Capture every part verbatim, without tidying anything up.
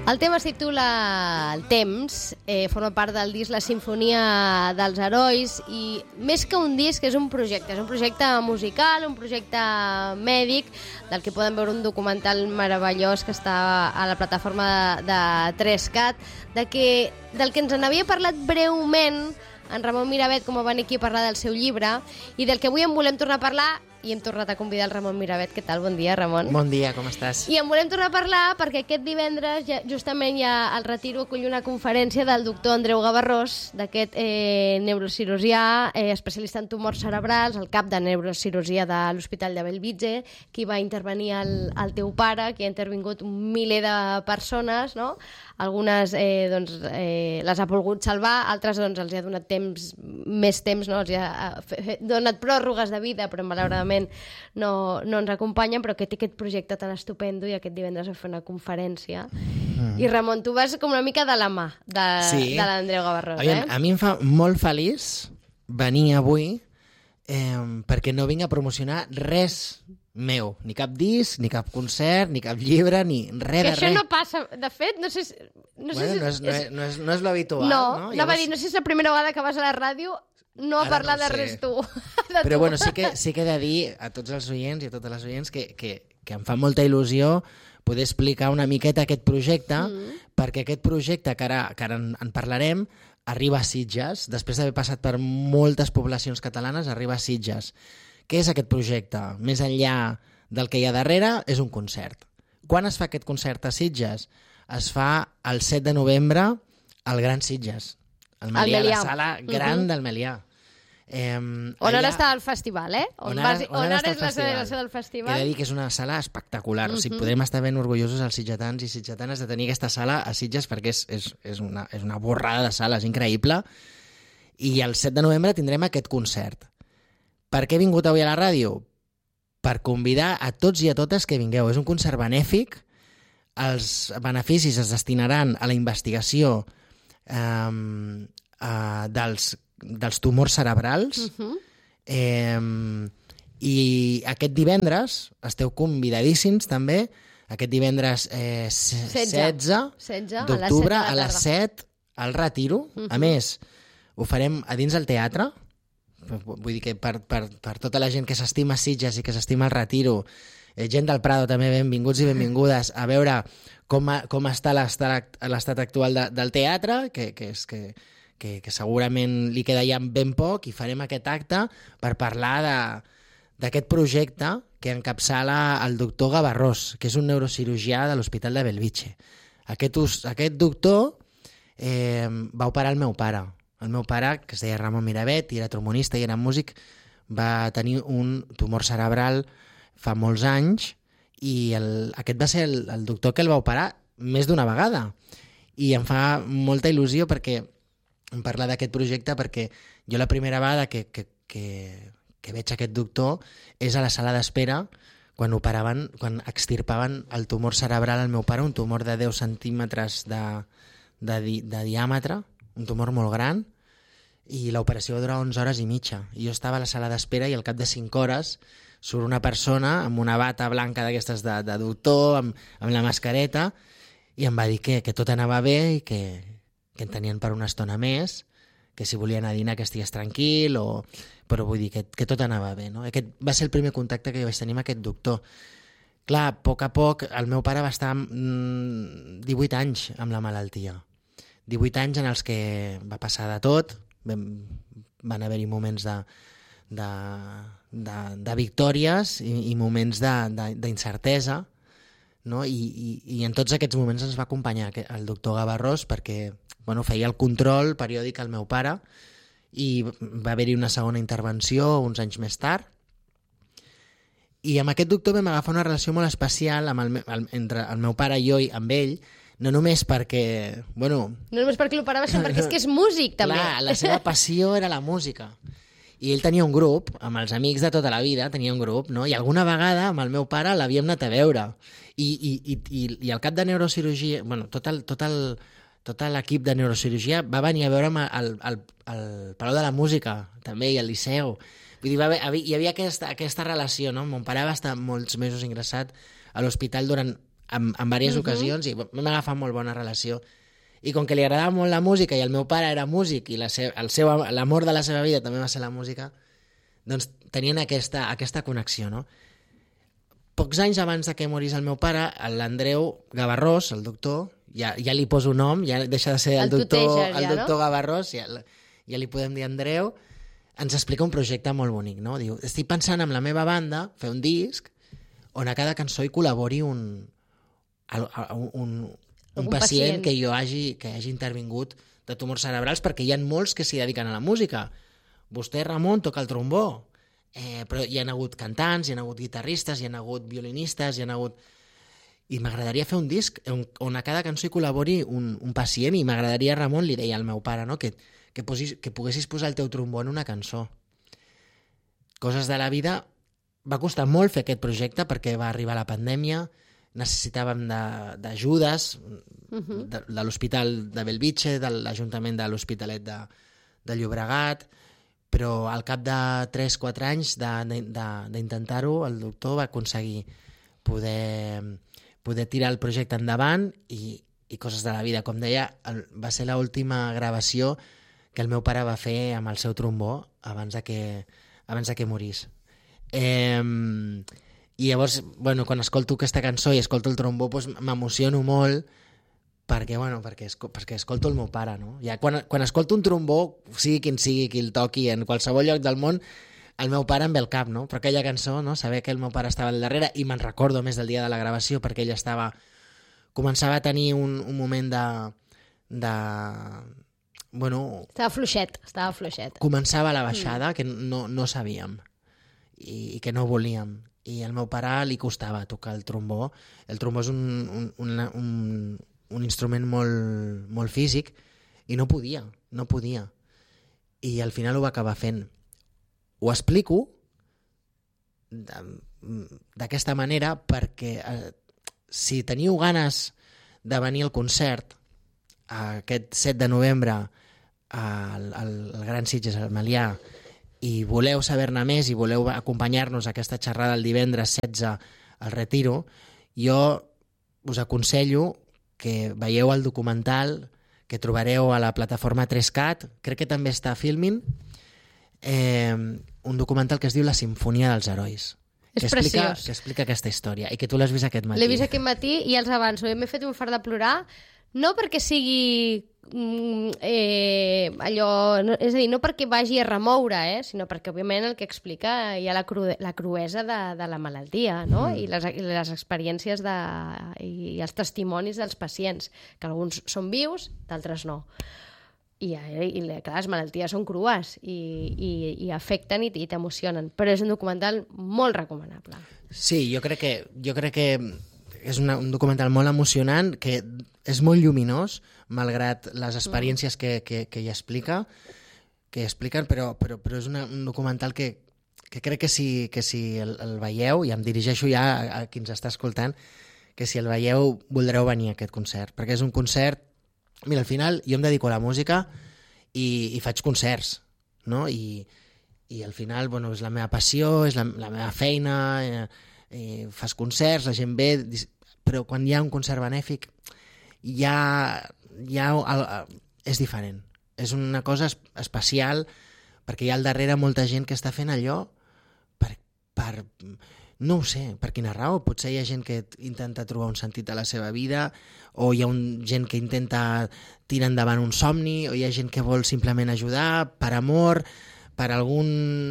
El tema es titula El temps, eh, forma part del disc La Simfonia dels Herois i més que un disc és un projecte, és un projecte musical, un projecte mèdic del que poden veure un documental meravellós que està a la plataforma de, de tres cat, de que, del que ens n'havia parlat breument en Ramon Miravet, com a venir aquí a parlar del seu llibre, i del que avui en volem tornar a parlar, i hem tornat a convidar el Ramon Miravet. Què tal? Bon dia, Ramon. Bon dia, com estàs? I en volem tornar a parlar perquè aquest divendres, ja, justament ja al Retiro, acull una conferència del doctor Andreu Gavarrós, d'aquest eh, neurocirurgià, eh, especialista en tumors cerebrals, el cap de neurocirurgia de l'Hospital de Bellvitge, qui va intervenir el, el teu pare, que ha intervingut un miler de persones, no? Algunes eh, doncs, eh, les ha volgut salvar, altres doncs, els ha donat temps, més temps, no? Els ha fe, donat pròrrogues de vida, però malauradament no, no ens acompanyen, però que té aquest projecte tan estupendo i aquest divendres va fer una conferència. Mm. I Ramon, tu vas com una mica de la mà de, sí. de l'Andreu Gavarrós. Aviam, eh? A mi em fa molt feliç venir avui eh, perquè no vinc a promocionar res meu, ni cap disc, ni cap concert, ni cap llibre, ni res de res. Que això no passa, de fet, no sé... No, sé bueno, si, no és, no és, no és, no és l'habitual, no? No, No, Llavors... va dir, no sé si és la primera vegada que vas a la ràdio no a Ara parlar no de sé. res tu. De Però tu. bueno, sí que, sí que he de dir a tots els oients i a totes les oients que, que, que em fa molta il·lusió poder explicar una miqueta aquest projecte, mm. perquè aquest projecte, que ara, que ara en, en parlarem, arriba a Sitges, després d'haver passat per moltes poblacions catalanes, arriba a Sitges. Què és aquest projecte? Més enllà del que hi ha darrere, és un concert. Quan es fa aquest concert a Sitges? Es fa el set de novembre al Gran Sitges, al Melià, la sala gran uh-huh. del Melià. Eh, on allà... ara està el festival, eh? On, on vas, ara, on ara, ara és la celebració del festival. He de dir que és una sala espectacular. Uh-huh. O sigui, podem estar ben orgullosos els sitgetans i sitgetanes de tenir aquesta sala a Sitges perquè és, és, és, una, és una borrada de sala, és increïble. I el set de novembre tindrem aquest concert. Per què he vingut avui a la ràdio? Per convidar a tots i a totes que vingueu. És un concert benèfic. Els beneficis es destinaran a la investigació eh, eh, dels dels tumors cerebrals uh-huh. eh, i aquest divendres esteu convidadíssims també, aquest divendres eh, setze d'octubre a les set al Retiro. Uh-huh. A més, ho farem a dins del teatre, vull dir que per, per, per tota la gent que s'estima Sitges i que s'estima el Retiro, eh, gent del Prado també, benvinguts i benvingudes a veure com, a, com està l'estat, l'estat actual de, del teatre, que, que és que Que, que segurament li queda ja ben poc, i farem aquest acte per parlar d'aquest projecte que encapçala el doctor Gavarrós, que és un neurocirurgià de l'Hospital de Bellvitge. Aquest, aquest doctor eh, va operar el meu pare. El meu pare, que es deia Ramon Miravet, i era trombonista i era músic, va tenir un tumor cerebral fa molts anys, i el, aquest va ser el, el doctor que el va operar més d'una vegada. I em fa molta il·lusió perquè em parlar d'aquest projecte, perquè jo la primera vegada que, que, que, que veig aquest doctor és a la sala d'espera quan operaven, quan extirpaven el tumor cerebral al meu pare, un tumor de deu centímetres de, de, di, de diàmetre, un tumor molt gran, i l'operació va durar onze hores i mitja. I jo estava a la sala d'espera i al cap de cinc hores surt una persona amb una bata blanca d'aquestes de, de doctor, amb, amb la mascareta, i em va dir que, que tot anava bé i que que en tenien per una estona més, que si volien anar a dinar que estigués tranquil, o... però vull dir que, que tot anava bé. No? Aquest va ser el primer contacte que jo vaig tenir amb aquest doctor. Clar, a poc a poc, el meu pare va estar mm, divuit anys amb la malaltia. divuit anys en els que va passar de tot, van, van haver-hi moments de, de, de, de victòries i, i moments d'incertesa, no? I, i, i en tots aquests moments ens va acompanyar el doctor Gavarrós perquè bueno, feia el control periòdic al meu pare, i va haver-hi una segona intervenció uns anys més tard, i amb aquest doctor vam agafar una relació molt especial amb el, el, entre el meu pare i jo i amb ell, no només perquè... Bueno, no només perquè l'operava, sinó perquè és que és músic, també. Clar, la seva passió era la música. I ell tenia un grup, amb els amics de tota la vida, tenia un grup, no? I alguna vegada amb el meu pare l'havíem anat a veure. I, i, i, i, i el cap de neurocirurgia, bueno, tot el... Tot el tot l'equip de neurocirurgia va venir a veure'm al, al, al Palau de la Música, també, i al Liceu. Vull dir, va haver, hi havia aquesta, aquesta relació, no? Mon pare va estar molts mesos ingressat a l'hospital durant en, en diverses uh -huh. ocasions, i vam agafar molt bona relació. I com que li agradava molt la música i el meu pare era músic i la seu, el seu, l'amor de la seva vida també va ser la música, doncs tenien aquesta, aquesta connexió, no? Pocs anys abans de que morís el meu pare, l'Andreu Gavarrós, el doctor, ja, ja li poso nom, ja deixa de ser el, el doctor, ja, el doctor no? Gavarrós, ja, ja li podem dir Andreu, ens explica un projecte molt bonic, no? Diu, estic pensant amb la meva banda fer un disc on a cada cançó hi col·labori un, un, un, un pacient, pacient que jo hagi, que hagi intervingut de tumors cerebrals, perquè hi ha molts que s'hi dediquen a la música. Vostè, Ramon, toca el trombó, eh, però hi ha hagut cantants, hi ha hagut guitarristes, hi ha hagut violinistes, hi ha hagut... I m'agradaria fer un disc on, on a cada cançó hi col·labori un, un pacient, i m'agradaria, Ramon, li deia al meu pare, no? que, que, posis, que poguessis posar el teu trombó en una cançó. Coses de la vida. Va costar molt fer aquest projecte perquè va arribar la pandèmia, necessitàvem d'ajudes de, uh-huh. de, de l'Hospital de Bellvitge, de l'Ajuntament de l'Hospitalet de, de Llobregat, però al cap de tres quatre anys d'intentar-ho, el doctor va aconseguir poder, poder tirar el projecte endavant, i, i coses de la vida. Com deia, el, va ser l'última gravació que el meu pare va fer amb el seu trombó abans de que, abans de que morís. Eh, I llavors, bueno, quan escolto aquesta cançó i escolto el trombó, doncs m'emociono molt perquè, bueno, perquè, esco, perquè escolto el meu pare, no? Ja quan, quan escolto un trombó, sigui quin sigui, qui el toqui, en qualsevol lloc del món, el meu pare em ve al cap, no? Però aquella cançó, no? Saber que el meu pare estava al darrere, i me'n recordo més del dia de la gravació, perquè ell estava... començava a tenir un, un moment de... de... bueno... Estava fluixet, estava fluixet. Començava la baixada, mm. que no, no sabíem, i, i que no volíem. I al meu pare li costava tocar el trombó. El trombó és un, un, un, un, un instrument molt, molt físic, i no podia, no podia. I al final ho va acabar fent. Ho explico d'aquesta manera perquè eh, si teniu ganes de venir al concert aquest set de novembre al, al, al Gran Sitges, al Melià, i voleu saber-ne més i voleu acompanyar-nos a aquesta xerrada el divendres setze al Retiro, jo us aconsello que veieu el documental que trobareu a la plataforma tres cat, crec que també està a Filmin, eh, un documental que es diu La Simfonia dels Herois. És que explica, preciós. Que explica aquesta història, i que tu l'has vist aquest matí. L'he vist aquest matí i els avanço. M'he fet un fart de plorar, no perquè sigui mm, eh, allò... No, és a dir, no perquè vagi a remoure, eh, sinó perquè, òbviament, el que explica hi ha la, cru, la cruesa de, de la malaltia, no? Mm. I, les, i les experiències de, i els testimonis dels pacients, que alguns són vius, d'altres no. I, i clar, les malalties són crues i, i, i afecten i, i t'emocionen, però és un documental molt recomanable. Sí, jo crec que, jo crec que és una, un documental molt emocionant, que és molt lluminós, malgrat les experiències que, que, que hi explica, que expliquen, però, però, però és una, un documental que, que crec que si, que si el, el veieu, i em dirigeixo ja a, a qui ens està escoltant, que si el veieu voldreu venir a aquest concert, perquè és un concert. Mira, al final jo em dedico a la música i, i faig concerts, no? I, i al final, bueno, és la meva passió, és la, la meva feina, eh, eh, fas concerts, la gent ve, però quan hi ha un concert benèfic ja, ja és diferent. És una cosa especial perquè hi ha al darrere molta gent que està fent allò per, per no ho sé, per quina raó. Potser hi ha gent que intenta trobar un sentit a la seva vida, o hi ha un, gent que intenta tirar endavant un somni, o hi ha gent que vol simplement ajudar per amor, per algun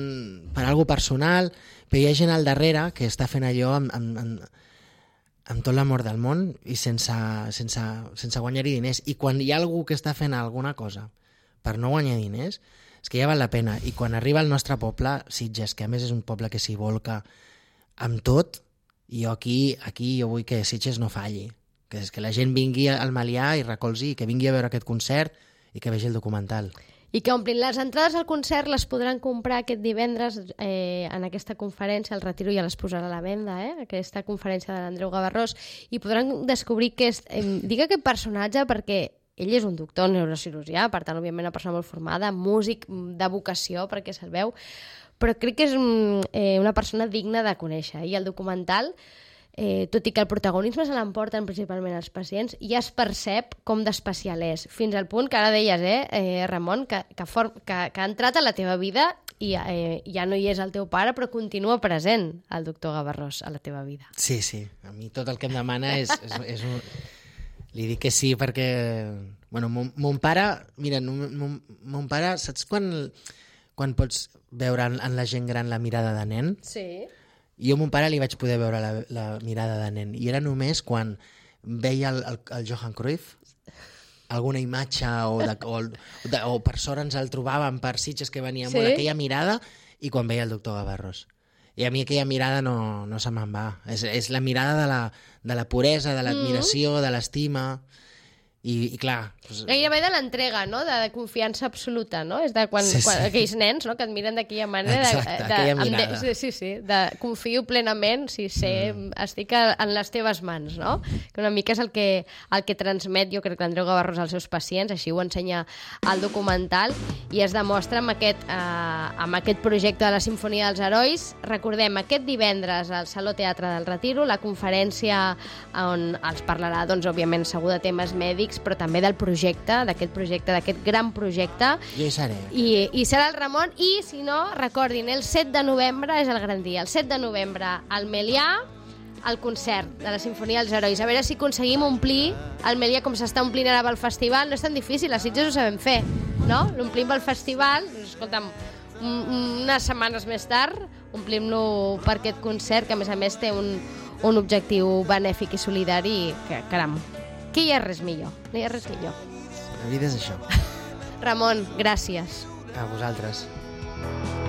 per algo personal, però hi ha gent al darrere que està fent allò amb, amb, amb, amb tot l'amor del món i sense, sense, sense guanyar-hi diners. I quan hi ha algú que està fent alguna cosa per no guanyar diners, és que ja val la pena. I quan arriba al nostre poble, Sitges, que a més és un poble que s'hi volca amb tot, i jo aquí, aquí jo vull que Sitges no falli, que, és que la gent vingui al Melià i recolzi, que vingui a veure aquest concert i que vegi el documental. I que omplin. Les entrades al concert les podran comprar aquest divendres eh, en aquesta conferència, el Retiro ja les posarà a la venda, eh? Aquesta conferència de l'Andreu Gavarrós, i podran descobrir que és, eh, dic aquest personatge perquè ell és un doctor neurocirurgià, per tant, òbviament, una persona molt formada, músic de vocació, perquè se'l veu, però crec que és un, eh, una persona digna de conèixer. I el documental eh, tot i que el protagonisme se l'emporten principalment els pacients, ja es percep com d'especial és, fins al punt que ara deies, eh, eh Ramon, que, que, for, que, que ha entrat a la teva vida i eh, ja no hi és el teu pare, però continua present el doctor Gavarrós a la teva vida. Sí, sí, a mi tot el que em demana és... és, és un... Li dic que sí perquè... Bueno, mon, mon pare... Mira, mon, mon pare, saps quan, quan pots veure en, en la gent gran la mirada de nen? Sí. Jo a mon pare li vaig poder veure la, la mirada de nen, i era només quan veia el, el, el Johan Cruyff, alguna imatge o, de, o, de, o per sort ens el trobàvem per Sitges, que venia sí? molt aquella mirada, i quan veia el doctor Gavarrós. I a mi aquella mirada no, no se me'n va. És, és la mirada de la, de la puresa, de l'admiració, mm. de l'estima... I, i clar... Doncs... Gairebé de l'entrega, no? De, de confiança absoluta, no? És de quan, sí, sí. quan aquells nens, no?, que et miren d'aquella manera... Exacte, de, de, aquella mirada. De, sí, sí, de confio plenament, si sé, mm. estic en les teves mans, no? Que una mica és el que, el que transmet, jo crec que Andreu Gavarrós als seus pacients, així ho ensenya el documental, i es demostra amb aquest, eh, amb aquest projecte de la Simfonia dels Herois. Recordem, aquest divendres al Saló Teatre del Retiro, la conferència on els parlarà, doncs, òbviament, segur de temes mèdics, però també del projecte, d'aquest projecte, d'aquest gran projecte. Jo hi seré. I, i serà el Ramon, i si no, recordin, el set de novembre és el gran dia. El set de novembre al Melià, el concert de la Simfonia dels Herois. A veure si aconseguim omplir el Melià com s'està omplint ara pel festival. No és tan difícil, a Sitges ho sabem fer, no? L'omplim pel festival, escolta'm, unes setmanes més tard, omplim-lo per aquest concert, que a més a més té un, un objectiu benèfic i solidari, que, caram, que hi ha res millor, no hi ha res millor. La vida és això. Ramon, gràcies. A vosaltres.